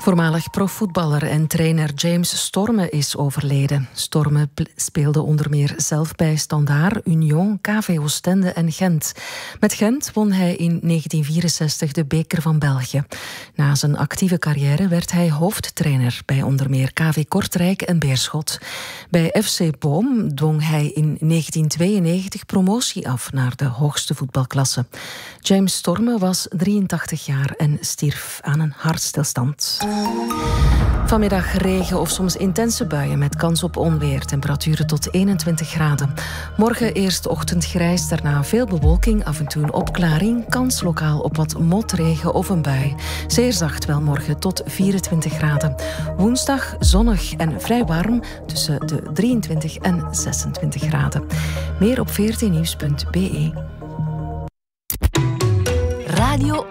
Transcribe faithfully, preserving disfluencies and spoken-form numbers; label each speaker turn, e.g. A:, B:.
A: Voormalig profvoetballer en trainer James Storme is overleden. Storme speelde onder meer zelf bij Standaard, Union, K V Oostende en Gent. Met Gent won hij in negentien vierenzestig de beker van België. Na zijn actieve carrière werd hij hoofdtrainer bij onder meer K V Kortrijk en Beerschot. Bij F C Boom dwong hij in negentien tweeënnegentig promotie af naar de hoogste voetbalklasse. James Storme was drieëntachtig jaar en stierf aan een hartstilstand. Vanmiddag regen of soms intense buien met kans op onweer. Temperaturen tot eenentwintig graden. Morgen eerst ochtendgrijs, daarna veel bewolking, af en toe een opklaring. Kans lokaal op wat motregen of een bui. Zeer zacht wel morgen tot vierentwintig graden. Woensdag zonnig en vrij warm tussen de drieëntwintig en zesentwintig graden. Meer op veertien nieuws punt b e.
B: Radio